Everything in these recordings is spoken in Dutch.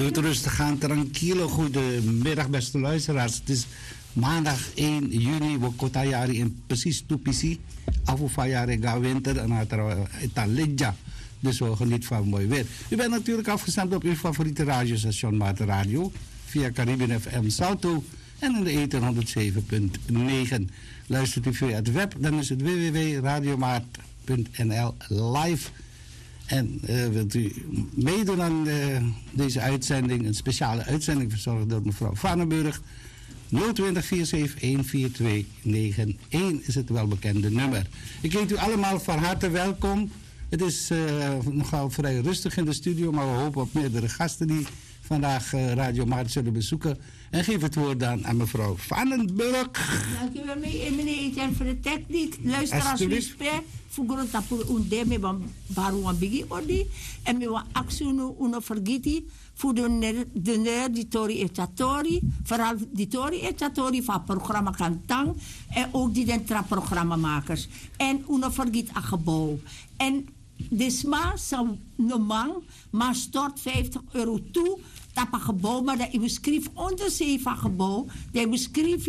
Doe rustig aan, tranquilo. Goedemiddag, beste luisteraars. Het is maandag 1 juni. We kotayari in precies toepisi. Afufayari ga winter en Italidja. Dus we genieten van mooi weer. U bent natuurlijk afgestemd op uw favoriete radiostation Maarten Radio. Via Caribbean FM Salto. En in de ether 107.9. Luistert u via het web, dan is het www.radiomaart.nl live. En wilt u meedoen aan deze uitzending, een speciale uitzending verzorgd door mevrouw Vanenburg. 020 471 4291 is het welbekende nummer. Ik heet u allemaal van harte welkom. Het is nogal vrij rustig in de studio, maar we hopen op meerdere gasten die vandaag Radio Maart zullen bezoeken. En geef het woord dan aan mevrouw Vanenburg. Dank u wel, meneer Etienne, voor de techniek. Luisteraars, respect. Voor groot voor undeme baru bigi odi. En we wa actie uno vergeti voor de die tori etatori. Vooral die tori etatori van programma Kantang. En ook die den programmamakers. En uno vergiet a gebouw. En desma zou nomang maar stort €50 toe. Dat gebouw, maar dat beschrijft onder zeven gebouw. Dat beschrijft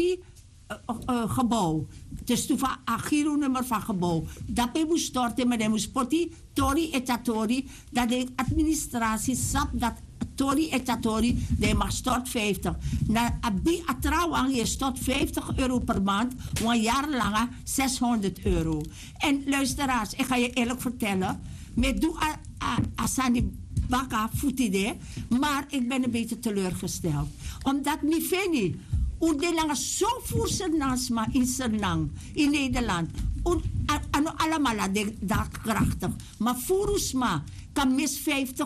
gebouw. Dus toen van Giro-nummer van gebouw. Dat we storten, maar dat moest sporten. Tori etatori. Dat de administratie sap dat tori etatori. Dat mag stort 50. Na abi atrouwang je stort €50 per maand. Een jaar lang €600. En luisteraars, ik ga je eerlijk vertellen. Met doe asani baka futide. Maar ik ben een beetje teleurgesteld. Omdat mi feni. Ude lang zo voor Sernasma in Sernang, in Nederland. Ano allemaal dat krachtig. Maar voorusma kan mis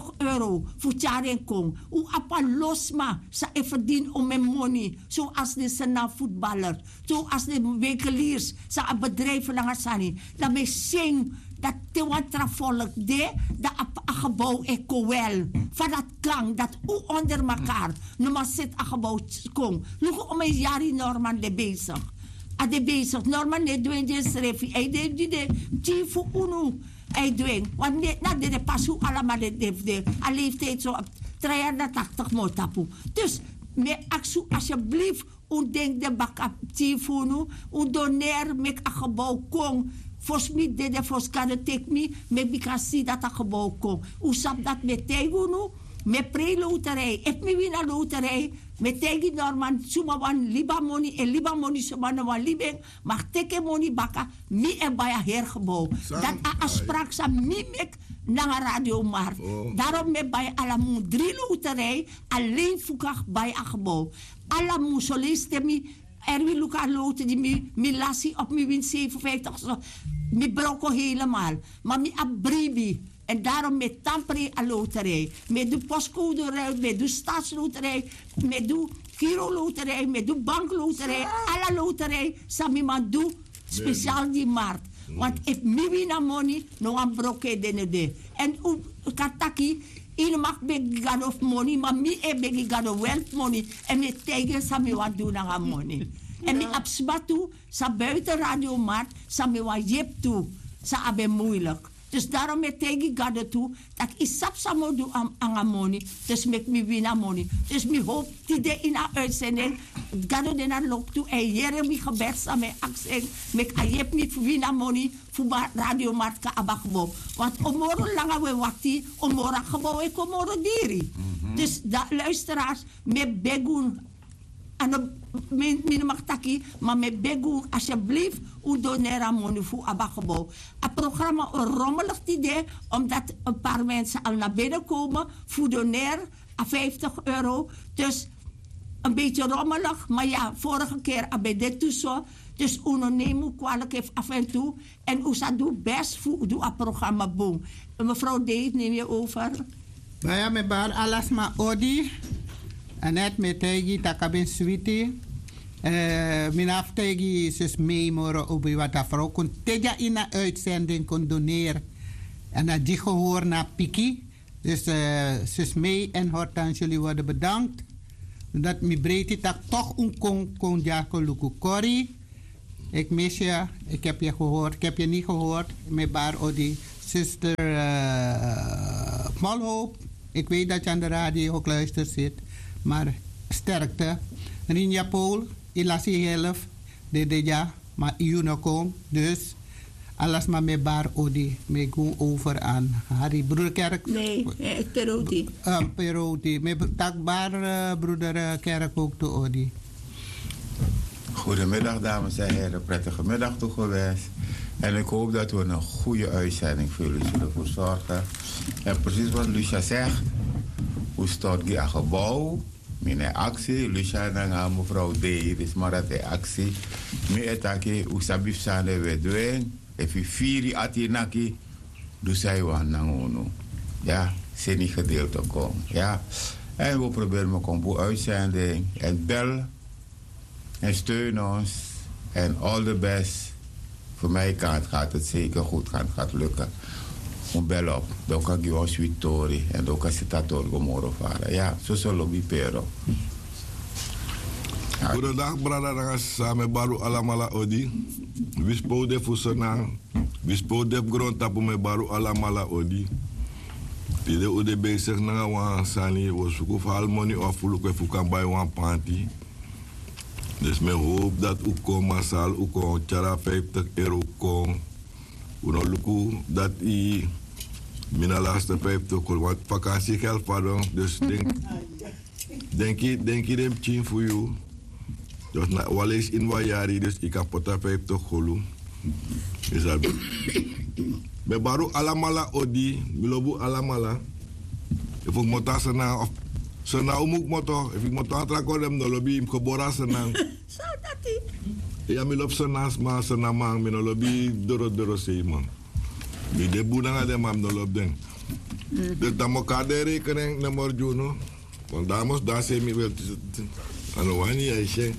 €50 voor Tjarenkong. U apa losma sa e verdien om mijn money. Zoals de Sernang voetballer. Zoals de winkeliers. Sa bedrijven lang asani. Dat me zing. Dat te wantra volk de, dat een gebouw wel. Van dat klang, dat u onder elkaar. Nu maar zit een gebouw kom. Nu om een jaar in Norman de bezig. A de bezig. Norman de doen de schreef. Hij deed de chief voor unu. Hij doen. Want net na de pas hoe allemaal de. Hij leeftijd zo op 83 motapu. Dus, me aksu alsjeblieft. U denk de bak chief voor unu. U doneer met een gebouw kom. Volgens mij deed de voorskade take me, met bikasi dat a gebouw kom. U sap dat met tegen nu, met pre-loterij. If me win a loterij, met tegen Norman, suma wan liba money, en liba money suma no wan libeng, mag teke money baka, mi en bij a hergebouw. Dat a afspraak sa mi mek na Radio Maart. Daarom me bij alamu 3 loterij, alleen fukach bij a gebouw. Alamu soliste mi, wil Luca loten die mi lassie op mi win 57. So, mi broko helemaal. Maar mi abribi. En daarom met tampere a loterij. Met de postcode, met de staatsloterij, met de Giro-loterij, met de bankloterij. Alle loterij, sami man doe speciaal die markt. Want if mi win money, no one broke de. En kataki, in mag beg God of money, maar mi e beg God of wealth money. En mi tegen sami wat doen aan money. En mi absbatu, sa buiten Radio Maart, sami wat jep toe. Sa abe moeilijk. Dus daarom met tegen God toe, dat ik sap samo doe aan money. Dus met mi win money. Dus mi hoop die de in een uitzending, God de naar loopt toe. En jere mi gebed sa me accent, met a jep mi win money. Voor Radio Maart ka abakbo. Want omoro lang we wakti, omoro gebouw ik omoro diri. Dus luisteraars, met begun, en mijn machtaki, maar met begun, alsjeblieft, u donera money voor abakbo. Het programma een rommelig idee, omdat een paar mensen al naar binnen komen, voor doneer a €50. Dus een beetje rommelig, maar ja, vorige keer heb ik dit zo. Dus uno neemt kwalijk even af en toe. En u zou doen best voor het programma boom. Mevrouw Dave, neem je over? Nou ja, met baar alles maar odi. En net met tegi takabin sweetie. Mijn aftegi zus meemoren over wat dat vrouw kon tegen in een uitzending kon doneren. En dat die gehoor naar Piki. Dus zus mee en Hortans, jullie worden bedankt. Dat mijn breedte tak toch een kon jako luku kori. Ik mis je, ik heb je gehoord, ik heb je niet gehoord. Met baar odi zuster Malhoop. Ik weet dat je aan de radio ook luistert zit. Maar sterkte. Rinja Paul, Ilasi Helf, Dedeja, maar Iunokong. Dus, alles maar met bar odi. Me go over aan Harry Broederkerk. Nee, Peroti. Peroti. Met takbaar Broederkerk ook te odi. Goedemiddag dames en heren, prettige middag toegewenst. En ik hoop dat we een goede uitzending voor jullie zullen verzorgen. En precies wat Lucia zegt, hoe staat die aan gebouw, mijn actie, Lucia en mevrouw D, dus maar dat de actie. Mijn etake, hoe sabif zijn we doen, even vier atinaki, dus zij waren nangono. Ja, ze niet gedeelte komen. Ja, en we proberen een combo uitzending en bel. En steun ons. En all the best. Voor mij gaat het zeker goed gaan. Het gaat lukken. Bel op. Dan kan ik ons Victorie. En dan kan ik dat morgen varen. Ja, zo zullen we pero. Goedendag, brada. Samen baru alamala odi. Wispo de fusana. Wispo de grond tapu me baru alamala odi. Pide ude bezig na wan sani. We zoeken voor halmoni of we fukan bij wan panty. Dus men hoop dat u kom masal, u kom tjara 50 euro kom. U no luku dat i mina laatste 50 euro, want vakantiegeld pardon. Dus denk je dem chin voor u. Dus na wel eens in wat jaren, dus ik heb pota 50 euro. Is dat be baru alamala odi, milobu alamala. If ik mota sana of sana umuk moto, if ik mota atrakor dem no lobby im kobora sana. Zo dat die. Ja, mi lop sana ma sana mang mi no lobby doro sei man. Mi de buna de mam no lob den. De damo kade rekening nomor juno. Want damos daar sei mi wel ano wani aisha.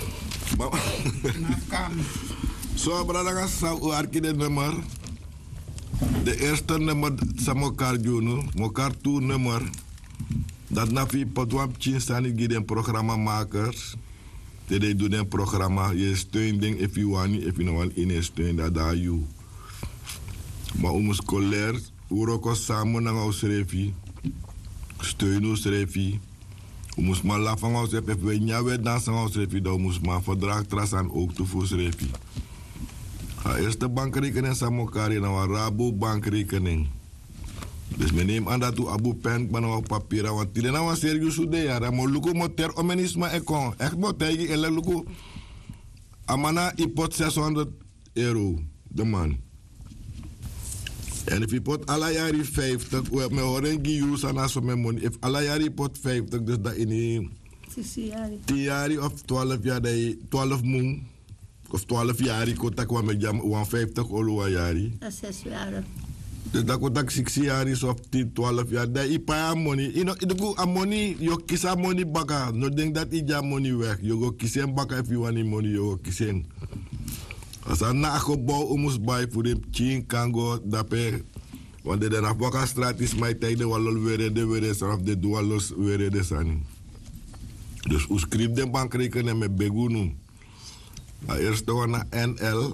So brada sa u arkide nummer. De eerste nummer sa mokar juno, mokar tu nummer. Dat na fi potwap chin sani giden programmamakers. Tede doen een programma, je steunt ding if you want, if you know want in steun dat daar you. Maar ons colère, uroko samen na ons refi, steun ons refi. Ons maar laten ons refi, if we niet weer dansen ons refi, dan ons maar verdrag trasan ook te voes refi. De eerste bankrekening samokari na een Rabo bankrekening. Dus men neemt aan dat u abu pen maar nou papier want die nou serieus hoe de jaren maar luku moter omenisme ekon echt moter je ele luku amana ipot 600 euro de man en if ipot alla jari 50 we me horen gi use ana so me money if alla jari ipot 50 dus dat in 10 jari of 12 jaar 12 moon of 12 jari kota kwa me jam 150 euro a jari Dat is 6 jaar. Dus dat komt 6 jaar is of 10, 12 jaar. Dat is pa money. You know, money, je kies money baka. No denk dat je money weg. Je go kies een baka if you want money, je go kies een. Als je na gebouw moest bij voor de chin kango, dat pe. Want de na baka straat is mijn tijd de walol weer de vanaf de dualos weer de sani. Dus u schrijft de bankrekening met begunu. Eerst was naar NL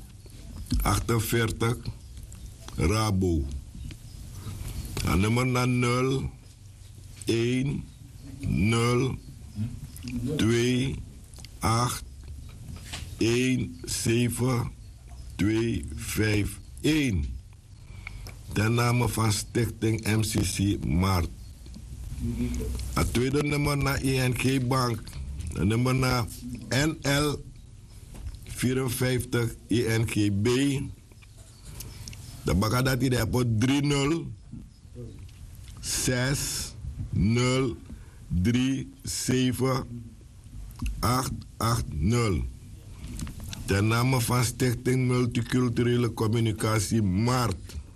48. Rabo. En nummer naar 0 1 0 2 8 1 7 2 5 1. Ten name van Stichting MCC Maart. Het tweede nummer naar ING Bank. Het nummer naar NL 54 INGB. De bakadati de apport 30 6 0 3 7 880. Ten name van Stichting Multiculturele Communicatie Maart.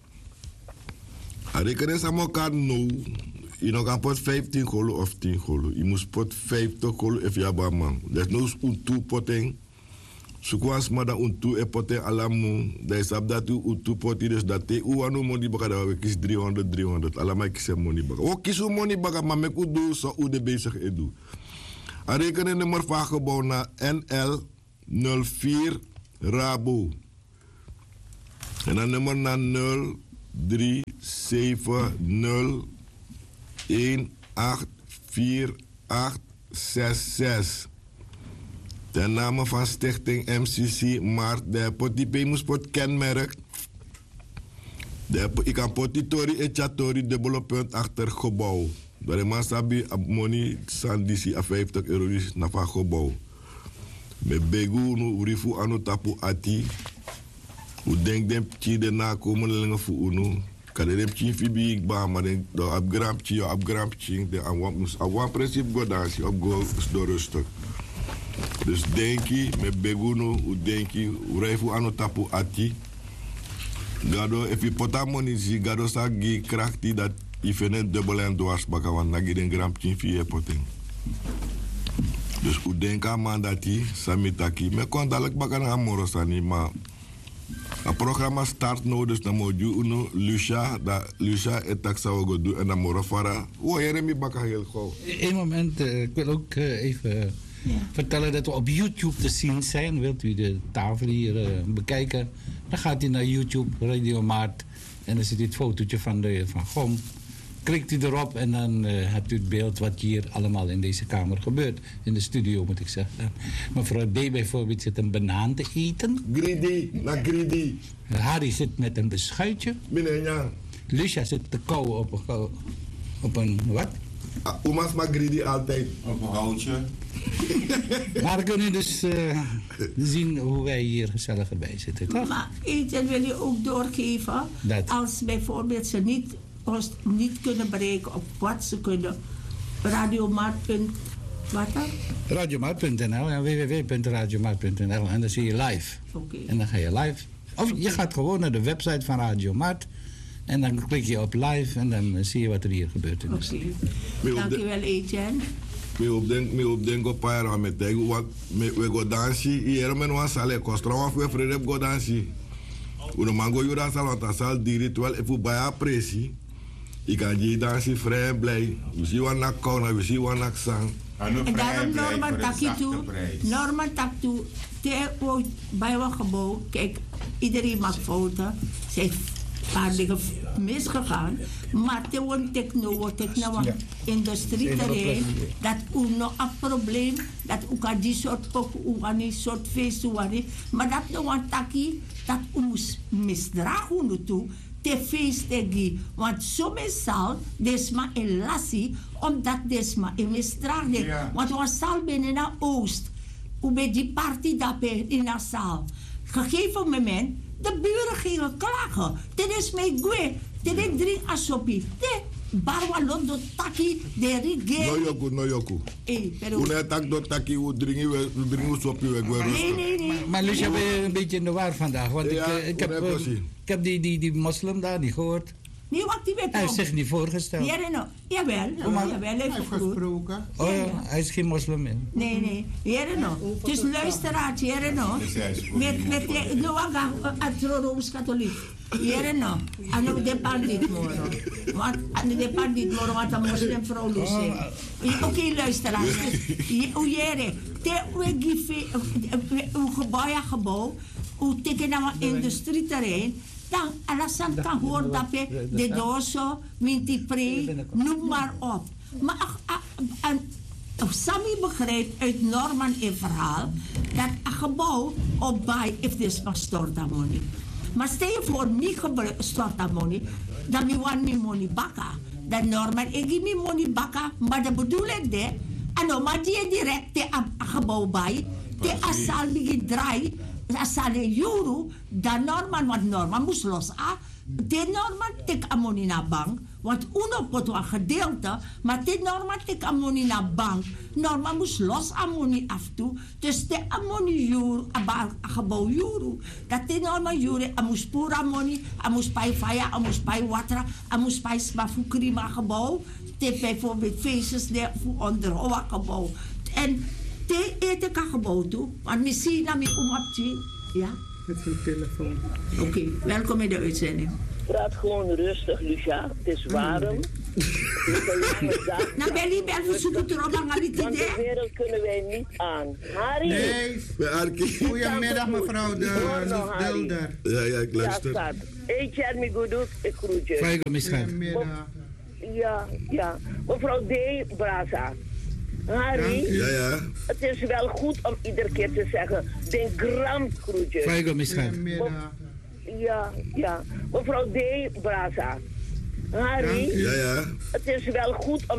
Rekenen ze aan elkaar nou. Je nog kan pot 15 golo of 10 golo. Je moet pot 50 golo if je hebt man. Dat is nog een toepotting. Sukwans maar dat untu e pote alamu, dat is op dat u poti dus dat te u anu money baka dat we kies 300 alama kies money baka. O kies money baka maar mek u do zo u de bezig edu. A rekening nummer van gebouw naar NL 04 Rabo. En dan nummer naar 0370 18466. Ten name van Stichting MCC Mart de Potipe Moespot kenmerk. Ik kan Potitori en Chatori dubbelpunt achter gebouw. Daar is Masabi Abmoni Sandisi a €50 naar van gebouw. Met Begu nu Rifu Anu Tapu Ati. Hoe denk dem chi de nakomen lengen voor unu. Kan dem chi fibi ik ba maar denk do upgram chi de aan principe godansi op go door rustig. Dus denk je met Begu nu hoe denk je Rifu Anu Tapu Ati. Gado if je potamoni zi gado sa gi krachti dat ifene dubbel en dwars bakawan nagi den gram chi fi poting. Dus hoe denk aan mandati samitaki me kon dadelijk bakan amorosani maar het programma start nou dus dan moet je uno Lucia et taxa go doen en dan morafara. Oh Jeremy bakken heel gauw. Eén moment, ik wil ook even vertellen dat we op YouTube te zien zijn. Wilt u de tafel hier bekijken? Dan gaat u naar YouTube, Radio Maart. En dan zit het fotootje van Gom. Klikt u erop en dan hebt u het beeld wat hier allemaal in deze kamer gebeurt. In de studio moet ik zeggen. Mevrouw D bijvoorbeeld zit een banaan te eten. Greedy. Harry zit met een beschuitje. Meneer. Lucia zit te kauwen op een wat? Oma's maar greedy altijd. Op een houtje. Maar we kunnen dus zien hoe wij hier gezellig erbij zitten, toch? Maar eten wil je ook doorgeven. Als bijvoorbeeld ze ons niet kunnen bereiken op wat ze kunnen. Radiomaart.nl, www.radiomaart.nl en dan zie je live. Okay. En dan ga je live. Of je gaat gewoon naar de website van Radio Maart. En dan klik je op live en dan zie je wat er hier gebeurt. Oké. Dankjewel, Etienne. Me opdenk op paar met tegen wat we go dansi hier men was sale kostra wa fu frede go dansi. Uno mango yura sal want sal di ritual e fu baya presi. Ik kan je dansi vrij blij. We zien wat nak kona, we zien wat nak sang. En daarom Norman Taktu, te bij een gebouw, kijk, iedereen maakt fouten. Ze heeft een paar dingen misgegaan. Maar te woon techno industrieterrein, dat u nog een probleem, dat u kan die soort soort feest. Maar dat nog een takkie, dat u moest misdragen naartoe. Te feest tegi, want soms zal desma een lassie, omdat desma een misdraging. Want we zal binnen naar Oost, hoe bij die party daarbij in de zaal. Gegeven moment, de buren gingen klagen. Dit is mijn goe, dit is 3 asopie. Barwa londo taki de rigé. No yoku. Hoe tak do taki hoe drinken sopi weg. Nee. Maar Lucia, ben je een beetje in de war vandaag? Want ik heb die moslim daar niet gehoord. Nee, wat die weet. Hij heeft zich niet voorgesteld. Jawel, hij heeft gesproken. Oh ja, hij is geen moslim meer. Nee. Dus luisteraars, met de Noaga, het Rooms-Katholiek. En ook de pandit moro. Want de pandit moro, want een moslimvrouw Lucie. Oké, luisteraars. Gebouw, hoe tekenen we industrieterrein. Dan, alasan kan horen dat je de dozo, mintipree, noem maar op. Maar Sammy begrijpt uit Norman een verhaal dat een gebouw opbij heeft dus maar stortamonie. Maar stel je voor, niet stortamonie, dan mi wan mi money baka. Dan Norman, ik geef mi money baka, maar de bedoeling de, en maar die direct de gebouw bij, de asal begin draai. Asal euro, dan Norman, want Norman moest los. De Norman tek amoni na bank, want uno pot een gedeelte, maar de Norman tek amoni na bank. Norman moest los amoni af toe, dus de amoni euro, gebouw euro. Dat de Norman euro, moest pura amoni, moest bij fire, moest bij water, moest bij smafukrima gebouw. De bijvoorbeeld feestjes voor onderhouden gebouw. En te eten kan gebouwd toe, want misschien naar mijn omapje. Ja? Met zijn telefoon. Oké, welkom in de uitzending. Praat gewoon rustig, Lucia. Het is warm. Nou, ben je verzoeken te roban aan dit Want idee? de wereld kunnen wij niet aan. Harry! Nee. Goedemiddag, mevrouw Dilder. Ja, ik luister. Etienne Migoudou, ik groet je. Goedemiddag. Goedemiddag. Ja. Mevrouw D. Braza. Harry, Ja. het is wel goed om iedere keer te zeggen, de gram groetjes. Vijgo misgaan. Ja. Mevrouw D. Braza. Harry, Ja. het is wel goed om